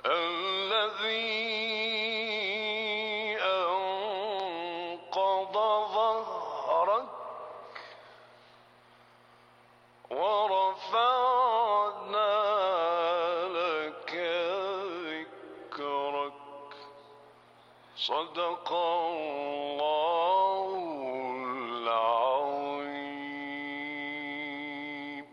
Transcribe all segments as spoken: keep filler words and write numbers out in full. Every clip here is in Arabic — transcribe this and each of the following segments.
الذي أنقض ظهرك ورفعنا لك ذكرك. صدق الله العظيم.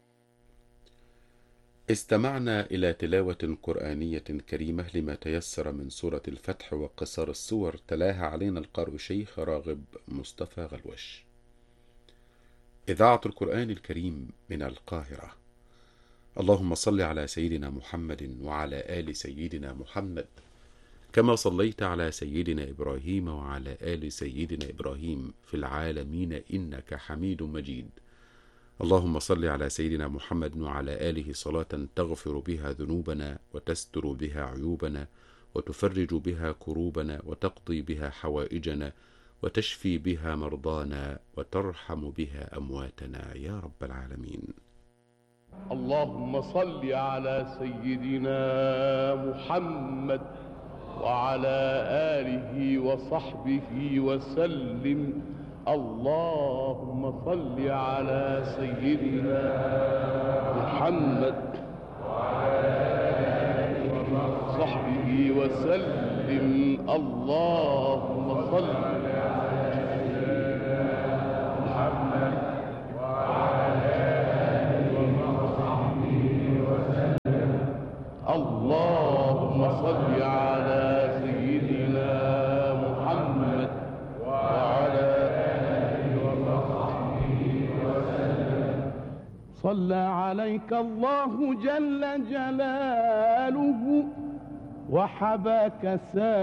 استمعنا إلى تلاوة قرآنية كريمة لما تيسر من سورة الفتح وقصار السور، تلاها علينا القارئ شيخ راغب مصطفى غلوش. إذاعة القرآن الكريم من القاهرة. اللهم صل على سيدنا محمد وعلى آل سيدنا محمد كما صليت على سيدنا إبراهيم وعلى آل سيدنا إبراهيم في العالمين إنك حميد مجيد. اللهم صل على سيدنا محمد وعلى آله صلاة تغفر بها ذنوبنا وتستر بها عيوبنا وتفرج بها كروبنا وتقضي بها حوائجنا وتشفي بها مرضانا وترحم بها أمواتنا يا رب العالمين. اللهم صل على سيدنا محمد وعلى آله وصحبه وسلم. اللهم صل على سيدنا محمد وعلى آله وصحبه وسلم. اللهم صل على سيدنا محمد وعلى آله وصحبه وسلم. اللهم صل على سيدنا محمد وعلى آله وصحبه وسلم. صلى عليك الله جل جلاله وحباك سا